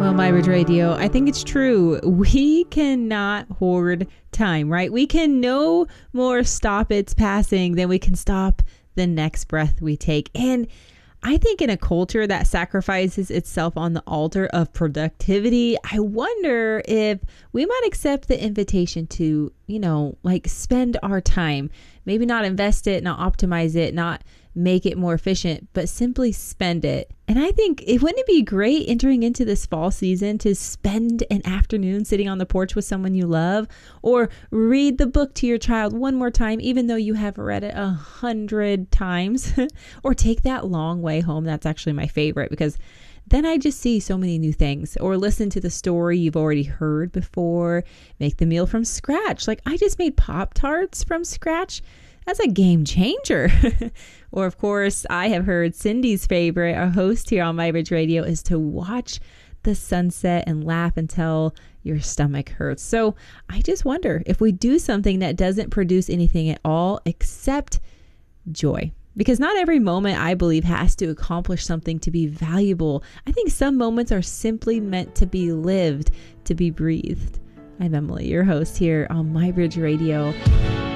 Well, MyBridge Radio, I think it's true. We cannot hoard time, right? We can no more stop its passing than we can stop the next breath we take. And I think in a culture that sacrifices itself on the altar of productivity, I wonder if we might accept the invitation to, spend our time, maybe not invest it, not optimize it, not make it more efficient, but simply spend it. And I think wouldn't it be great entering into this fall season to spend an afternoon sitting on the porch with someone you love, or read the book to your child one more time, even though you have read it 100 times, or take that long way home. That's actually my favorite, because then I just see so many new things, or listen to the story you've already heard before, make the meal from scratch. Like I just made Pop-Tarts from scratch. That's a game changer. Or of course, I have heard Cindy's favorite, a host here on MyBridge Radio, is to watch the sunset and laugh until your stomach hurts. So I just wonder if we do something that doesn't produce anything at all except joy. Because not every moment, I believe, has to accomplish something to be valuable. I think some moments are simply meant to be lived, to be breathed. I'm Emily, your host here on MyBridge Radio.